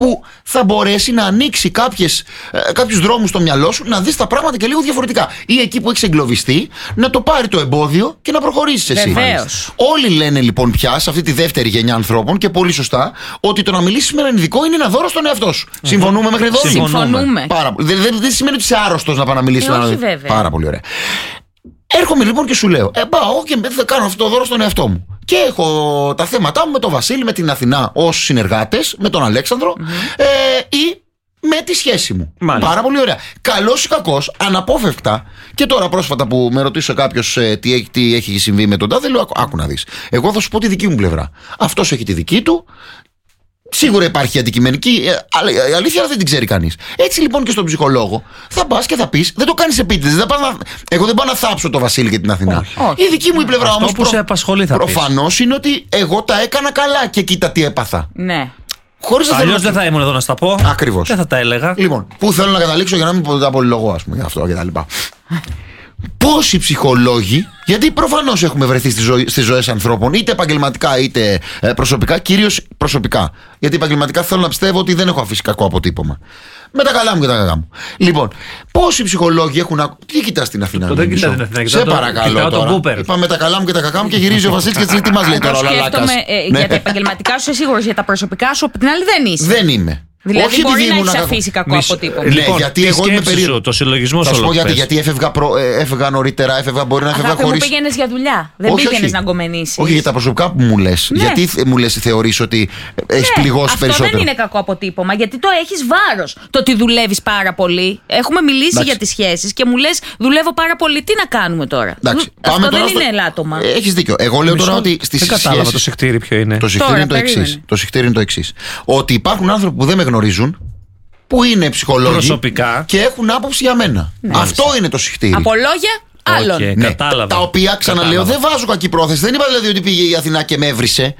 που θα μπορέσει να ανοίξει κάποιους δρόμους στο μυαλό σου, να δεις τα πράγματα και λίγο διαφορετικά. Ή εκεί που έχεις εγκλωβιστεί, να το πάρει το εμπόδιο και να προχωρήσεις εσύ. Βεβαίως. Όλοι λένε λοιπόν πια, σε αυτή τη δεύτερη γενιά ανθρώπων, και πολύ σωστά, ότι το να μιλήσεις με έναν ειδικό είναι ένα δώρο στον εαυτό σου. Συμφωνούμε μέχρι εδώ? Συμφωνούμε. Δεν σημαίνει ότι είσαι άρρωστος να πάει να μιλήσεις με έναν ειδικό. Βέβαια. Πάρα πολύ ωραία. Έρχομαι λοιπόν και σου λέω: πάω και θα κάνω αυτό το δώρο στον εαυτό μου. Και έχω τα θέματα μου με τον Βασίλη, με την Αθηνά ως συνεργάτες, με τον Αλέξανδρο ή με τη σχέση μου. Μάλιστα. Πάρα πολύ ωραία. Καλός ή κακός, αναπόφευκτα, και τώρα πρόσφατα που με ρωτήσει κάποιος τι έχει συμβεί με τον τάδε, λέω: άκου να δεις. Εγώ θα σου πω τη δική μου πλευρά. Αυτός έχει τη δική του. Σίγουρα υπάρχει αντικειμενική, αλλά η αλήθεια δεν την ξέρει κανείς. Έτσι λοιπόν και στον ψυχολόγο θα πας και θα πεις: δεν το κάνεις επίτηδες. Εγώ δεν πάω να θάψω το Βασίλη και την Αθηνά. Όχι. Η δική μου η πλευρά όμως που σε απασχολεί θα πεις. προφανώς είναι ότι εγώ τα έκανα καλά και κοίτα τι έπαθα. Ναι. Αλλιώς δεν θα ήμουν εδώ να στα πω. Ακριβώς. Δεν θα τα έλεγα. Λοιπόν, πού θέλω να καταλήξω για να μην τα πολυλογώ, ας πούμε, για αυτό και τα λοιπά. Πόσοι ψυχολόγοι, γιατί προφανώς έχουμε βρεθεί στις ζωές ανθρώπων, είτε επαγγελματικά είτε προσωπικά, κυρίως προσωπικά. Γιατί επαγγελματικά θέλω να πιστεύω ότι δεν έχω αφήσει κακό αποτύπωμα. Με τα καλά μου και τα κακά μου. Λοιπόν, πόσοι ψυχολόγοι έχουν. Τι κοιτάς την Αθηνά? Δεν κοιτάς την Αθηνά. Σε παρακαλώ. Είπα με τα καλά μου και τα κακά μου και γυρίζει ο Βασίλης και της λέει: τι μας λέει τώρα, ο Λαλάκας. Για τα επαγγελματικά σου είσαι σίγουρος, για τα προσωπικά σου απ' την άλλη δεν είσαι. Δεν είμαι. Δηλαδή όχι μπορεί επειδή να ήμουν έχεις αφήσει κακό αποτύπωμα. Ναι, γιατί εγώ είμαι περίεργο. Το συλλογισμό Θα σου πω όλο. γιατί έφευγα νωρίτερα, μπορεί να έφευγα Αγάπη μου, χωρίς. πήγαινες για δουλειά. Δεν πήγαινες να γκομενήσεις. Όχι, για τα προσωπικά που μου λες. Ναι. Γιατί μου λες, θεωρείς ότι έχεις πληγώσει περισσότερο? Αυτό δεν είναι κακό αποτύπωμα, γιατί το έχεις βάρος. Το ότι δουλεύεις πάρα πολύ. Έχουμε μιλήσει για τις σχέσεις και μου λες: δουλεύω πάρα πολύ. Τι να κάνουμε τώρα? Αυτό δεν είναι ελάττωμα. Έχεις δίκιο. Εγώ λέω τώρα ότι στις σχέσεις. Δεν κατάλαβα το συχτήρι ποιο είναι. Το συχτήρι είναι το εξής. Ότι υπάρχουν άνθρωποι που δεν με γνωρίζουν, που είναι ψυχολόγοι προσωπικά και έχουν άποψη για μένα. Ναι. Αυτό είναι το συχτήρι. Από λόγια άλλων. Okay, ναι, τα οποία ξαναλέω δεν βάζω κακή πρόθεση. Δεν είπα δηλαδή ότι πήγε η Αθηνά και με έβρισε.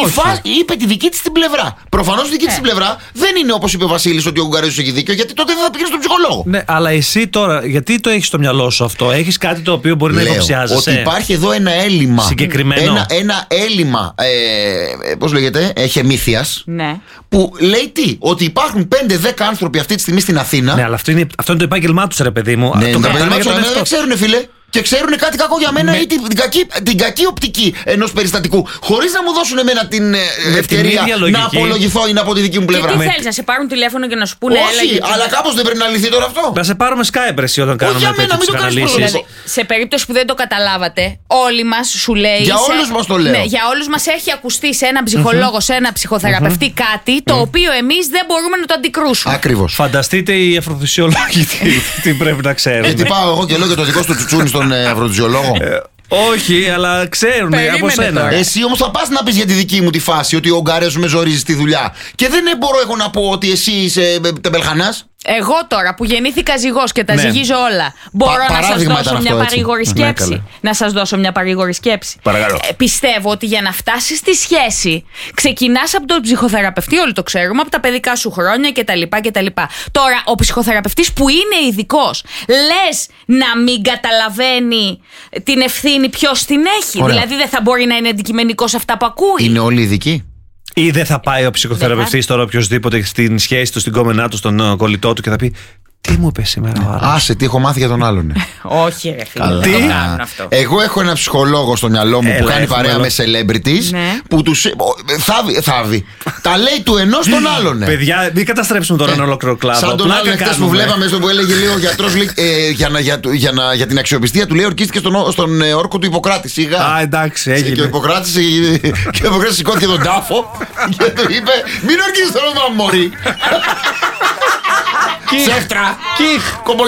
Είπε τη δική της την πλευρά. Προφανώς η δική της την πλευρά δεν είναι όπως είπε ο Βασίλης ότι ο Ουγγαρέζος έχει δίκιο, γιατί τότε δεν θα πήγαινε στον ψυχολόγο. Ναι, αλλά εσύ τώρα, γιατί το έχεις στο μυαλό σου αυτό? Έχεις κάτι το οποίο μπορεί να υποψιάζεσαι? Ότι υπάρχει εδώ ένα έλλειμμα. Συγκεκριμένο. Ένα έλλειμμα. Πώς λέγεται, εχεμήθειας. Ναι. Που λέει τι? Ότι υπάρχουν 5-10 άνθρωποι αυτή τη στιγμή στην Αθήνα. Ναι, αλλά αυτό είναι το επάγγελμά του, ρε παιδί μου. Ναι, το επάγγελμά του δεν ξέρουν, φίλε. Και ξέρουν κάτι κακό για μένα ή την κακή οπτική ενός περιστατικού. Χωρίς να μου δώσουν εμένα την ευκαιρία να απολογηθώ ή να πω τη δική μου πλευρά. Και τι θέλεις, να σε πάρουν τηλέφωνο και να σου πούνε? Όχι, αλλά κάπως δεν πρέπει να λυθεί τώρα αυτό. Να σε πάρουμε Skype εσύ όταν κάνουμε τέτοιες ψυχαναλύσεις. Δηλαδή, σε περίπτωση που δεν το καταλάβατε, όλοι μας σου λέει. Για όλους μας το λέω. Ναι, για όλους μας έχει ακουστεί σε έναν ψυχολόγο, σε έναν ψυχοθεραπευτή κάτι το οποίο εμείς δεν μπορούμε να το αντικρούσουμε. Ακριβώς. Φανταστείτε οι αφροφυσιολόγοι τι πρέπει να ξέρουν. Τι πάω εγώ και λέω και το δικό σου τσουτσούνι στον αφροφυσιολόγο. Όχι, αλλά ξέρουν από σένα. Εσύ όμως θα πας να πεις για τη δική μου τη φάση, ότι ο Ουγγαρέζος με ζορίζει στη δουλειά. Και δεν μπορώ εγώ να πω ότι εσύ είσαι τεμπελχανάς. Εγώ τώρα που γεννήθηκα ζυγός και τα ζυγίζω όλα, μπορώ να σας δώσω μια παρήγορη σκέψη? Να σας δώσω μια παρήγορη σκέψη. Πιστεύω ότι για να φτάσεις στη σχέση, ξεκινάς από τον ψυχοθεραπευτή, όλοι το ξέρουμε, από τα παιδικά σου χρόνια κτλ. Τώρα, ο ψυχοθεραπευτής που είναι ειδικός, λες να μην καταλαβαίνει την ευθύνη ποιος την έχει? Ωραία. Δηλαδή δεν θα μπορεί να είναι αντικειμενικός αυτά που ακούει? Είναι όλοι ειδικοί. Ή δεν θα πάει ο ψυχοθεραπευτής τώρα οποιοδήποτε στην σχέση του, στην κόμενά του, στον κολλητό του και θα πει: τι μου είπε σήμερα ο άλλος? Άσε, τι έχω μάθει για τον άλλον. Όχι, ρε φίλε. Τι? Εγώ έχω ένα ψυχολόγο στο μυαλό μου που κάνει παρέα με celebrities. Που τους. Θάβει. Τα λέει του ενός στον άλλον. Παιδιά, μην καταστρέψουμε τώρα ένα ολόκληρο κλάδο. Σαν τον άλλον χτες που βλέπαμε που έλεγε λίγο ο γιατρός για την αξιοπιστία του, λέει ορκίστηκε στον όρκο του Ιπποκράτη. Σιγά. Α, εντάξει, έγινε. Και ο Ιπποκράτης σηκώθηκε τον τάφο και του είπε: μην ορκίζεις τον όνομα μωρή. Σεύτρα. Κιχ.